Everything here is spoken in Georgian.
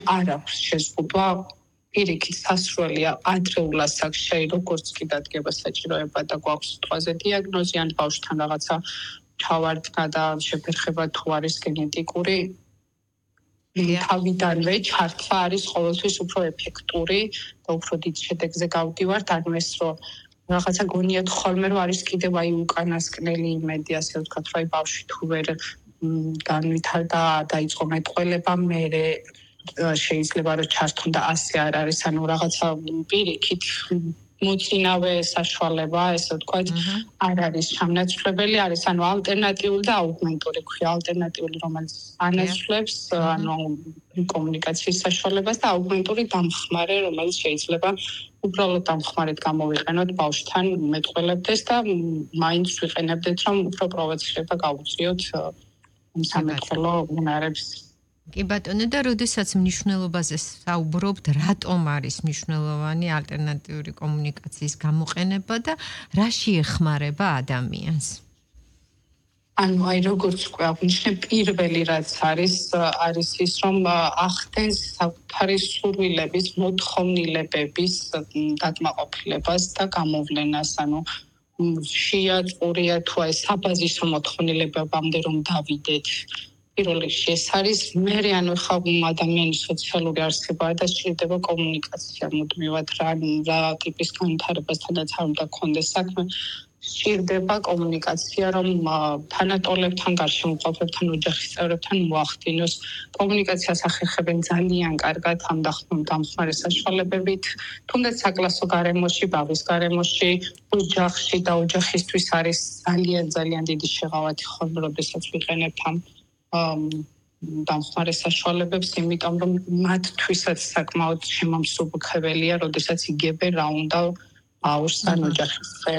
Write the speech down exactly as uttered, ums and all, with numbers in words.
არ აქვს შეზღუდვა პირიქით სასურველია ადრეულ ასაკში, როგორც კი დადგება საჭიროება და გვაქვს სიტყვაზე დიაგნოზი ან ბავშვთან რაღაცა ჩავარდნა და შეფერხება თუ არის გენეტიკური თავიდანვე ჩართვა არის ყოველთვის უფრო ეფექტური და უფრო დიდ შედეგზე გავდივართ, ანუ ეს რომ რაღაცა გონიათ ხოლმე რომ არის კიდევ აი უკანასკნელი იმედი, ასე ვთქვათ, რომ აი ბავშვი თუ ვერ განვითარდა, დაიწყო მეტყველება, მერე შეიძლება რომ ჩართონ და ასე არ არის, ანუ რაღაცა პირიქით მოწინავე საშუალება, ესე ვთქვათ, არ არის ჩამნაცვლებელი, არის ანუ ალტერნატიული და აუგმენტური ქვია, ალტერნატიული რომელიც ანაცვლებს, ანუ კომუნიკაციის საშუალებას და აუგმენტური დამხმარე, რომელიც შეიძლება უბრალოდ დამხმარედ გამოვიყენოთ ბავშვთან მეტყველებდეს და მაინც ვიყენებდეთ, რომ უფრო პროვოცირება გავუწიოთ სამეთყველო უნარებს. კი ბატონო, და როდესაც მნიშვნელობაზე საუბრობთ, რატომ არის მნიშვნელოვანი ალტერნატიული კომუნიკაციის გამოყენება და რა შეეხმარება ადამიანს? ანუ აი როგორც უკვე აღნიშნე, პირველი რაც არის, არის ის, რომ ახდენს საკუთარი სურვილების, მოთხოვნილებების დაკმაყოფილებას და გამოვლენას, ანუ შეაწურია თუ აი საბაზისო მოთხოვნილებებამდე რომ დავიდეთ. პირველ რიგში ეს არის, მერე ანუ ხა ადამიანის სოციალური არსებაა და სჭირდება კომუნიკაცია მუდმივად რა რა ტიპის განვითარებასთანაც არ უნდა გქონდეს საქმე. სჭირდება კომუნიკაცია, რომ თანატოლებთან, გარშემოყოფებთან, ოჯახის წევრებთან მოახდინოს. კომუნიკაციას ახერხებენ ძალიან კარგად ამ დამხმარე საშუალებებით, თუნდაც საკლასო გარემოში, ბაღის გარემოში, ოჯახში და ოჯახისთვის არის ძალიან ძალიან დიდი შეღავათი ხოლმე, როდესაც ვიყენებთ ამ დამხმარე საშუალებებს, იმიტომ რომ მათთვისაც საკმაოდ შემამსუბუქებელია, როდესაც იგებენ რა უნდა ბავშვს ან ოჯახის